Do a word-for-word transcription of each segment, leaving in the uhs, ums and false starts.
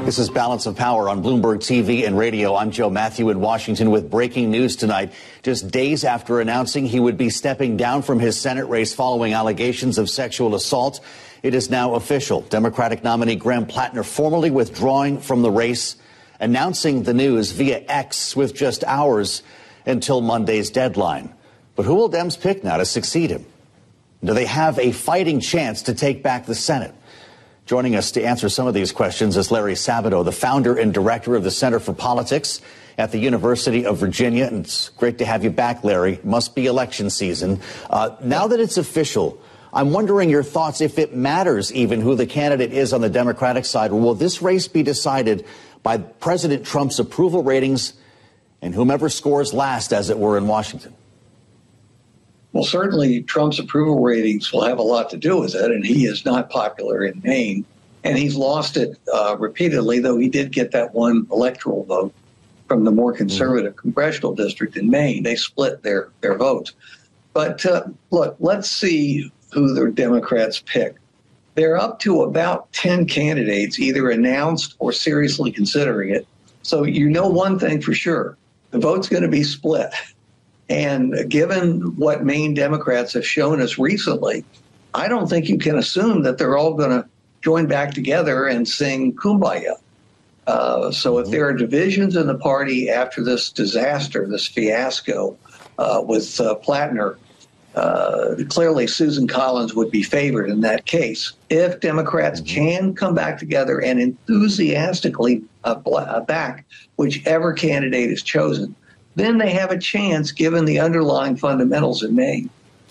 This is Balance of Power on Bloomberg T V and radio. I'm Joe Matthew in Washington with breaking news tonight. Just days after announcing he would be stepping down from his Senate race following allegations of sexual assault, it is now official. Democratic nominee Graham Plattner formally withdrawing from the race, announcing the news via X with just hours until Monday's deadline. But who will Dems pick now to succeed him? Do they have a fighting chance to take back the Senate? Joining us to answer some of these questions is Larry Sabato, the founder and director of the Center for Politics at the University of Virginia. And it's great to have you back, Larry. It must be election season. Uh, now that it's official, I'm wondering your thoughts, if it matters even who the candidate is on the Democratic side, or will this race be decided by President Trump's approval ratings and whomever scores last, as it were, in Washington? Well, certainly Trump's approval ratings will have a lot to do with it, and he is not popular in Maine, and he's lost it uh, repeatedly, though he did get that one electoral vote from the more conservative mm-hmm. congressional district in Maine. They split their, their votes. But uh, look, let's see who the Democrats pick. They're up to about ten candidates, either announced or seriously considering it. So you know one thing for sure, the vote's going to be split. And given what Maine Democrats have shown us recently, I don't think you can assume that they're all going to join back together and sing Kumbaya. Uh, so if there are divisions in the party after this disaster, this fiasco uh, with uh, Plattner, uh, clearly Susan Collins would be favored in that case. If Democrats can come back together and enthusiastically uh, back whichever candidate is chosen, then they have a chance given the underlying fundamentals in Maine.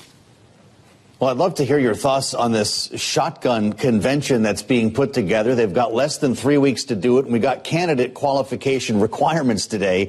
Well, I'd love to hear your thoughts on this shotgun convention that's being put together. They've got less than three weeks to do it, and we got candidate qualification requirements today.